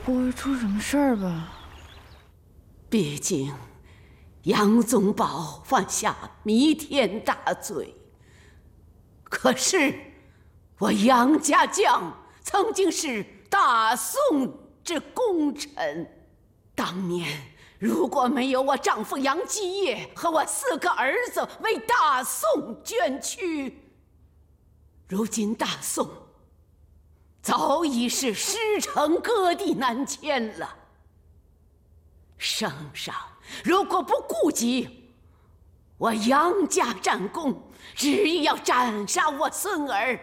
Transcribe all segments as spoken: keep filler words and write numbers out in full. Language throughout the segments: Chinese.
不会出什么事儿吧？ 毕竟，杨宗保犯下弥天大罪。可是，我杨家将曾经是大宋之功臣，当年如果没有我丈夫杨继业和我四个儿子为大宋捐躯，如今大宋早已是师承割地南迁了。圣上如果不顾及我杨家战功，执意要斩杀我孙儿，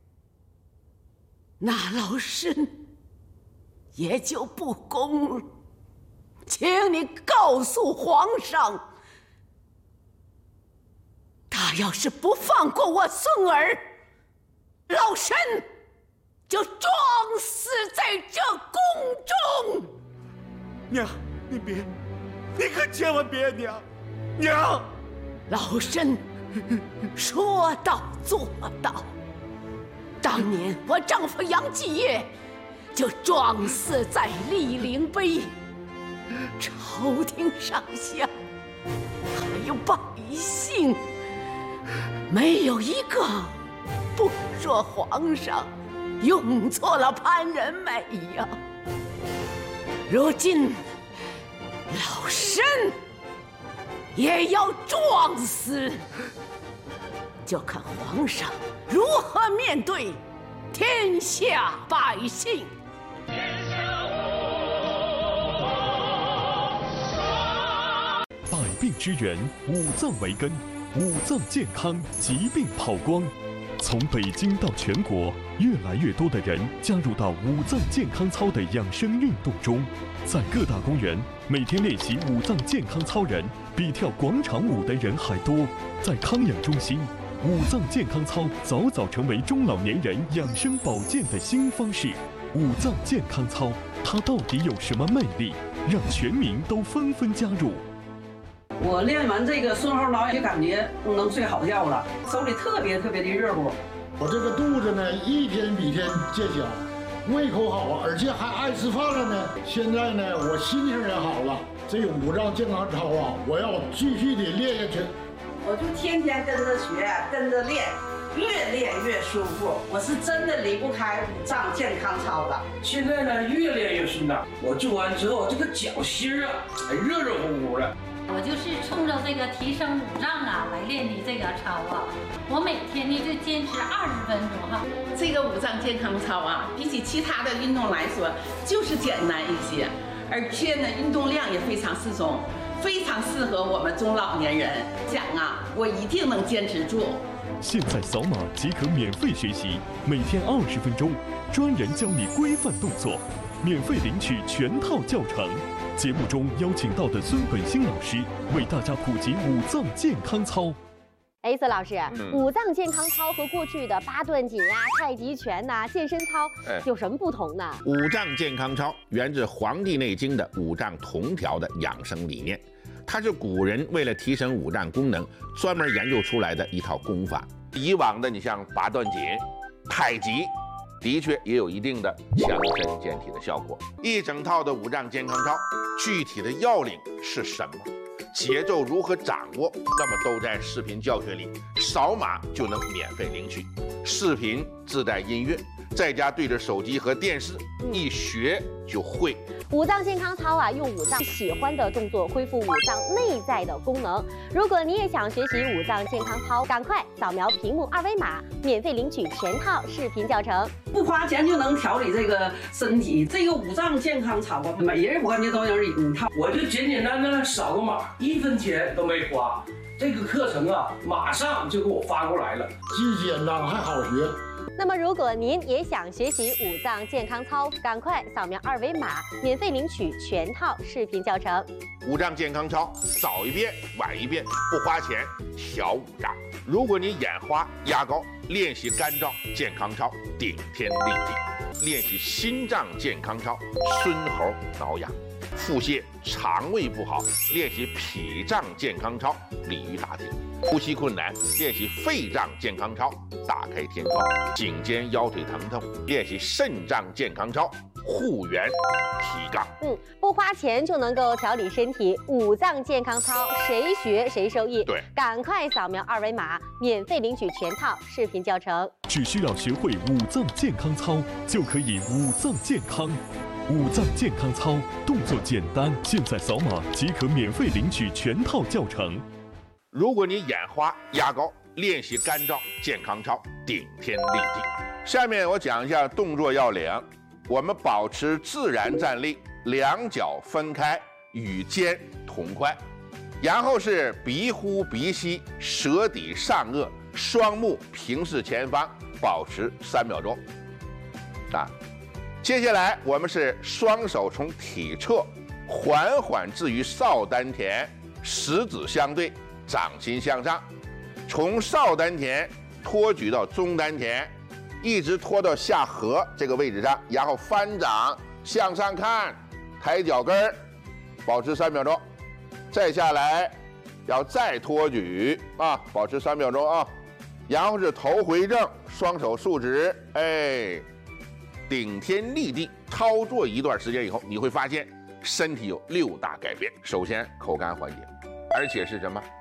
那老身也就不公了。请你告诉皇上，他要是不放过我孙儿，老身就撞死在这宫中。 娘，你别，你可千万别，娘，娘。 老身说到做到。当年我丈夫杨继业就撞死在醴陵碑，朝廷上下还有百姓，没有一个不说皇上用错了潘仁美呀。如今老身也要撞死，就看皇上如何面对天下百姓。 百病之源，五脏为根，五脏健康，疾病跑光。从北京到全国，越来越多的人加入到五脏健康操的养生运动中。在各大公园，每天练习五脏健康操人比跳广场舞的人还多。在康养中心，五脏健康操早早成为中老年人养生保健的新方式。五脏健康操，它到底有什么魅力，让全民都纷纷加入？ 我练完这个顺后挠就感觉能睡好觉了，手里特别特别的热乎。 我这个肚子呢，一天比天见小，胃口好，而且还爱吃饭了呢。现在呢，我心情也好了。这个五脏健康操啊，我要继续的练下去。 我就天天跟着学，跟着练，越练越舒服。我是真的离不开五脏健康操的。 现在呢，越练越顺当。我做完之后，这个脚心啊，还热热乎乎的。 我就是冲着这个提升五脏啊来练的这个操啊，我每天呢就坚持二十分钟哈。 这个五脏健康操啊，比起其他的运动来说，就是简单一些，而且呢运动量也非常适中，非常适合我们中老年人。讲啊，我一定能坚持住。 现在扫码即可免费学习，每天二十分钟，专人教你规范动作，免费领取全套教程。节目中邀请到的孙本兴老师为大家普及五脏健康操。 哎，孙老师， 嗯、 五脏健康操和过去的八段锦啊、太极拳呐、啊、健身操有什么不同呢？ 五脏健康操源自《黄帝内经》的五脏同调的养生理念，它是古人为了提升五脏功能专门研究出来的一套功法。以往的你像八段锦、太极。的确也有一定的强身健体的效果。一整套的五脏健康操，具体的要领是什么？节奏如何掌握？那么都在视频教学里，扫码就能免费领取。视频自带音乐，在家对着手机和电视一学就会。 五脏健康操啊，用五脏喜欢的动作恢复五脏内在的功能。如果你也想学习五脏健康操，赶快扫描屏幕二维码，免费领取全套视频教程。 不花钱就能调理这个身体，这个五脏健康操啊，每人我感觉都有一套。 我就简简单单的扫个码，一分钱都没花。这个课程啊，马上就给我发过来了， 既简单还好学。 那么，如果您也想学习五脏健康操，赶快扫描二维码，免费领取全套视频教程。 五脏健康操，早一遍晚一遍，不花钱，调五脏。如果你眼花压高，练习肝脏健康操，顶天立地；练习心脏健康操，孙猴挠痒。 腹泻、肠胃不好，练习脾脏健康操，鲤鱼打挺；呼吸困难，练习肺脏健康操，打开天窗；颈肩腰腿疼痛，练习肾脏健康操，护元提杠。 嗯，不花钱就能够调理身体，五脏健康操，谁学谁受益。 对， 赶快扫描二维码，免费领取全套视频教程。 只需要学会五脏健康操，就可以五脏健康。五脏健康操动作简单，现在扫码即可免费领取全套教程。 如果你眼花、牙膏，练习干燥健康操，顶天立地。下面我讲一下动作要领。我们保持自然站立，两脚分开，与肩同宽，然后是鼻呼鼻吸，舌抵上颚，双目平视前方，保持三秒钟。啊。接下来我们是双手从体侧缓缓置于少丹田，食指相对，掌心向上，从少丹田托举到中丹田，一直拖到下颌这个位置上，然后翻掌向上看，抬脚跟儿，保持三秒钟。再下来要再托举啊，保持三秒钟啊。然后是头回正，双手竖直，哎。顶天立地操作一段时间以后，你会发现身体有六大改变。首先，口干缓解，而且是什么？